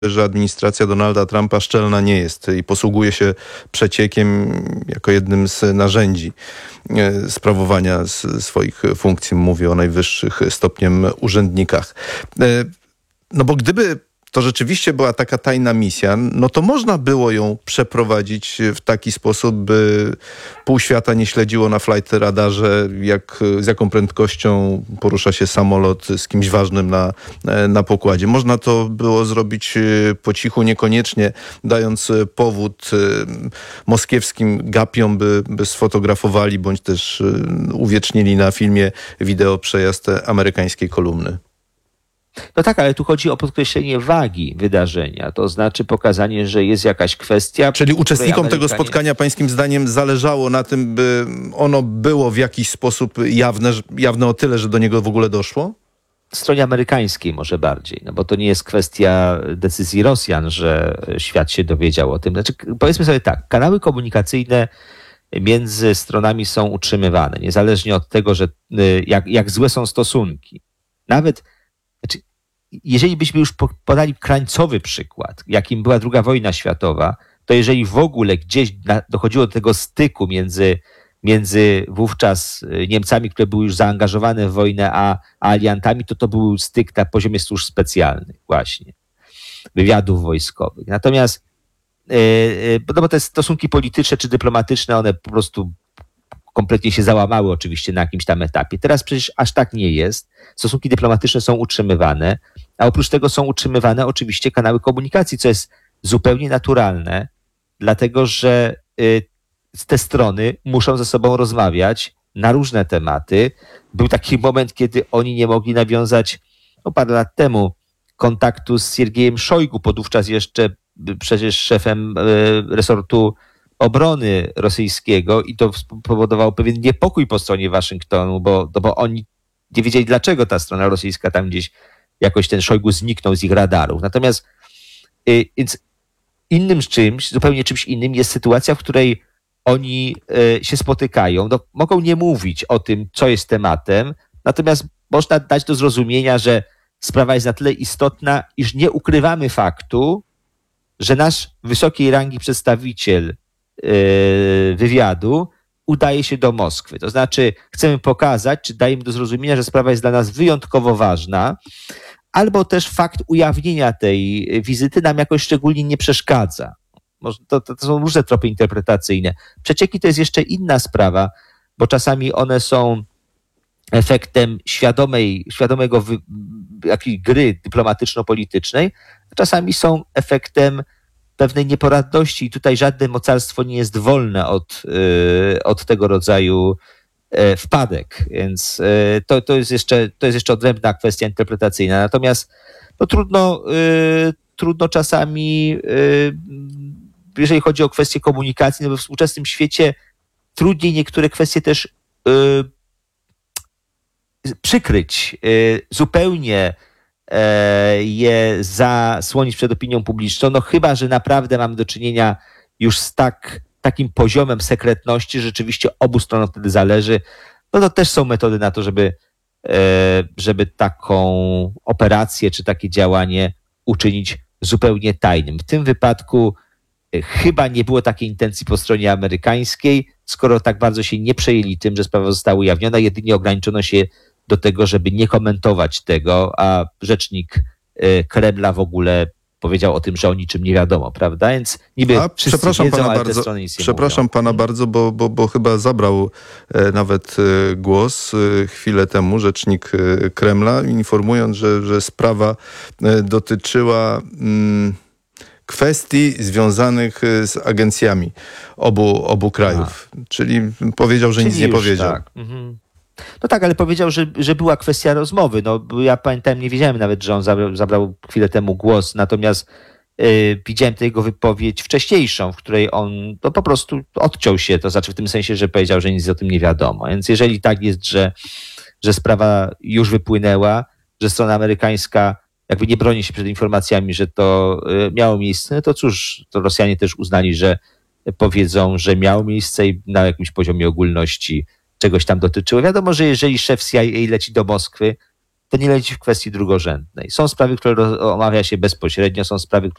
że administracja Donalda Trumpa szczelna nie jest i posługuje się przeciekiem jako jednym z narzędzi sprawowania swoich funkcji. Mówię o najwyższych stopniem urzędnikach. No bo gdyby to rzeczywiście była taka tajna misja, no to można było ją przeprowadzić w taki sposób, by pół świata nie śledziło na flight radarze, z jaką prędkością porusza się samolot z kimś ważnym na pokładzie. Można to było zrobić po cichu, niekoniecznie dając powód moskiewskim gapiom, by sfotografowali bądź też uwiecznili na filmie wideo przejazd amerykańskiej kolumny. No tak, ale tu chodzi o podkreślenie wagi wydarzenia. To znaczy pokazanie, że jest jakaś kwestia... Czyli uczestnikom tego spotkania pańskim zdaniem zależało na tym, by ono było w jakiś sposób jawne o tyle, że do niego w ogóle doszło? Stronie amerykańskiej może bardziej, no bo to nie jest kwestia decyzji Rosjan, że świat się dowiedział o tym. Znaczy, powiedzmy sobie tak, kanały komunikacyjne między stronami są utrzymywane, niezależnie od tego, że jak złe są stosunki. Nawet jeżeli byśmy już podali krańcowy przykład, jakim była II wojna światowa, to jeżeli w ogóle gdzieś dochodziło do tego styku między wówczas Niemcami, które były już zaangażowane w wojnę, a aliantami, to był styk na poziomie służb specjalnych właśnie, wywiadów wojskowych. Natomiast bo te stosunki polityczne czy dyplomatyczne, one po prostu kompletnie się załamały oczywiście na jakimś tam etapie. Teraz przecież aż tak nie jest. Stosunki dyplomatyczne są utrzymywane, a oprócz tego są utrzymywane oczywiście kanały komunikacji, co jest zupełnie naturalne, dlatego że te strony muszą ze sobą rozmawiać na różne tematy. Był taki moment, kiedy oni nie mogli nawiązać parę lat temu kontaktu z Siergiejem Szojgu, podówczas jeszcze przecież szefem resortu obrony rosyjskiego, i to spowodowało pewien niepokój po stronie Waszyngtonu, bo oni nie wiedzieli, dlaczego ta strona rosyjska tam gdzieś jakoś ten Szojgu zniknął z ich radarów. Natomiast więc zupełnie czymś innym jest sytuacja, w której oni się spotykają. No, mogą nie mówić o tym, co jest tematem, natomiast można dać do zrozumienia, że sprawa jest na tyle istotna, iż nie ukrywamy faktu, że nasz wysokiej rangi przedstawiciel wywiadu udaje się do Moskwy. To znaczy chcemy pokazać, czy dajemy do zrozumienia, że sprawa jest dla nas wyjątkowo ważna, albo też fakt ujawnienia tej wizyty nam jakoś szczególnie nie przeszkadza. To są różne tropy interpretacyjne. Przecieki to jest jeszcze inna sprawa, bo czasami one są efektem świadomego jakiejś gry dyplomatyczno-politycznej, a czasami są efektem pewnej nieporadności i tutaj żadne mocarstwo nie jest wolne od tego rodzaju wpadek, więc to jest jeszcze odrębna kwestia interpretacyjna. Natomiast no, trudno czasami, jeżeli chodzi o kwestie komunikacji, no we współczesnym świecie trudniej niektóre kwestie też przykryć, zupełnie je zasłonić przed opinią publiczną, no chyba że naprawdę mamy do czynienia już z takim poziomem sekretności, że rzeczywiście obu stronom wtedy zależy. No to też są metody na to, żeby taką operację czy takie działanie uczynić zupełnie tajnym. W tym wypadku chyba nie było takiej intencji po stronie amerykańskiej, skoro tak bardzo się nie przejęli tym, że sprawa została ujawniona, jedynie ograniczono się do tego, żeby nie komentować tego, a rzecznik Kremla w ogóle powiedział o tym, że o niczym nie wiadomo, prawda? Więc niby wszyscy wiedzą, ale te strony nic nie przepraszam mówią. pana bardzo, bo chyba zabrał nawet głos chwilę temu rzecznik Kremla, informując, że sprawa dotyczyła kwestii związanych z agencjami obu krajów. Czyli powiedział, że nic nie powiedział. Tak. No tak, ale powiedział, że była kwestia rozmowy. No, ja pamiętam, nie wiedziałem nawet, że on zabrał chwilę temu głos, natomiast widziałem tę jego wypowiedź wcześniejszą, w której on po prostu odciął się, to znaczy w tym sensie, że powiedział, że nic o tym nie wiadomo. Więc jeżeli tak jest, że sprawa już wypłynęła, że strona amerykańska jakby nie broni się przed informacjami, że to miało miejsce, no to cóż, to Rosjanie też uznali, że powiedzą, że miało miejsce i na jakimś poziomie ogólności czegoś tam dotyczyło. Wiadomo, że jeżeli szef CIA leci do Moskwy, to nie leci w kwestii drugorzędnej. Są sprawy, które omawia się bezpośrednio, są sprawy, które